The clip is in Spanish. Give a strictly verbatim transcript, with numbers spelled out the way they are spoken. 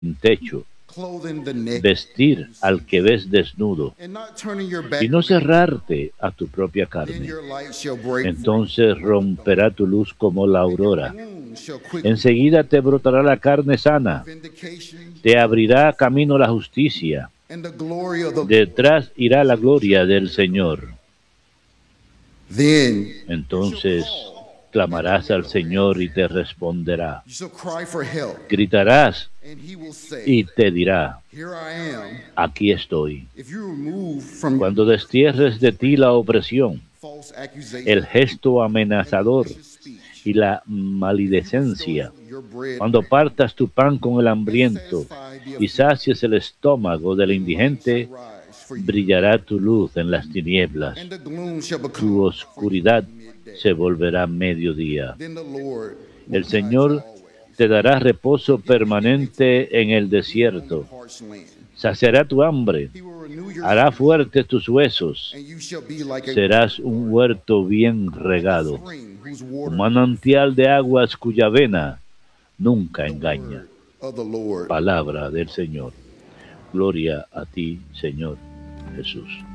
techo, clothing the naked, vestir al que ves desnudo, and not turning your back. y no cerrarte a tu propia Then carne. your light shall break, Entonces romperá tu luz como la aurora. wound shall quickly Enseguida te brotará la carne sana, vindication, te abrirá camino la justicia, and the glory of the detrás irá la gloria del Señor. Then Entonces clamarás al Señor y te responderá. you shall cry for help, Gritarás and he will say, y te dirá, here I am. aquí estoy. If you remove from Cuando destierres de ti la opresión, false accusation, el gesto amenazador speech, y la maledicencia, your bread, cuando partas tu pan con el hambriento y sacies el estómago del indigente, rise for you, brillará tu luz en las tinieblas, and the gloom shall tu become. oscuridad se volverá mediodía. Then the Lord will El guide Señor you always te dará reposo permanente en el desierto, parched land. saciará tu hambre, He will renew your hará fuertes tus huesos, and you shall be like a serás un huerto bien regado, spring whose un water manantial de aguas cuya vena nunca engaña. of the Lord. Palabra del Señor. Gloria a ti, Señor Jesús.